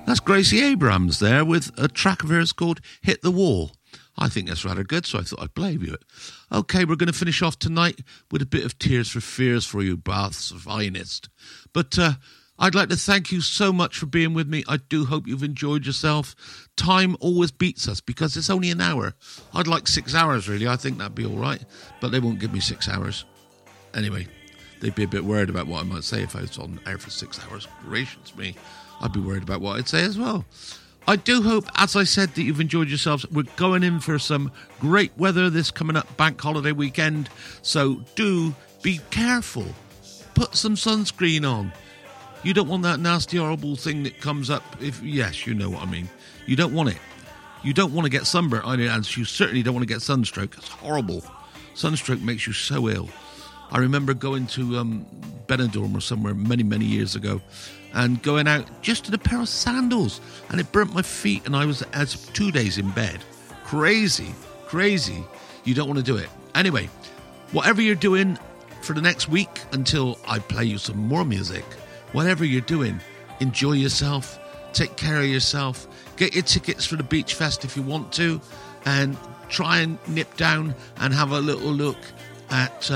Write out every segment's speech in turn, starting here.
That's Gracie Abrams there with a track of hers called Hit the Wall. I think that's rather good, so I thought I'd play you it. Okay, we're going to finish off tonight with a bit of Tears for Fears for you, Bath's finest. But I'd like to thank you so much for being with me. I do hope you've enjoyed yourself. Time always beats us because it's only an hour. I'd like 6 hours, really. I think that'd be all right, but they won't give me 6 hours. Anyway, they'd be a bit worried about what I might say if I was on air for 6 hours. Gracious me. I'd be worried about what I'd say as well. I do hope, as I said, that you've enjoyed yourselves. We're going in for some great weather this coming up bank holiday weekend. So do be careful. Put some sunscreen on. You don't want that nasty, horrible thing that comes up. Yes, you know what I mean. You don't want it. You don't want to get sunburnt, and you certainly don't want to get sunstroke. It's horrible. Sunstroke makes you so ill. I remember going to Benidorm or somewhere many, many years ago and going out just in a pair of sandals, and it burnt my feet, and I was 2 days in bed. Crazy. You don't want to do it. Anyway, whatever you're doing for the next week until I play you some more music, whatever you're doing, enjoy yourself, take care of yourself, get your tickets for the Beach Fest if you want to, and try and nip down and have a little look at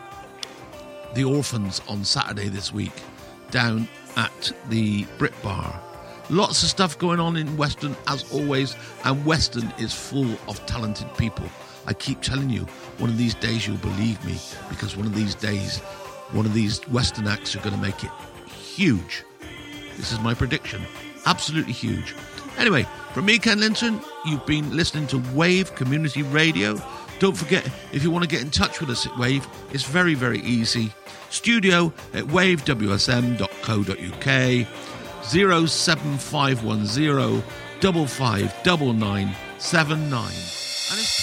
the Orphans on Saturday this week down at the Brit Bar. Lots of stuff going on in Weston as always, and Weston is full of talented people. I keep telling you, one of these days you'll believe me, because one of these days, one of these Western acts are going to make it huge. This is my prediction. Absolutely huge. Anyway, from me, Ken Linton, you've been listening to Wave Community Radio. Don't forget, if you want to get in touch with us at Wave, it's very, very easy. Studio at wavewsm.co.uk 07510 559979. And it's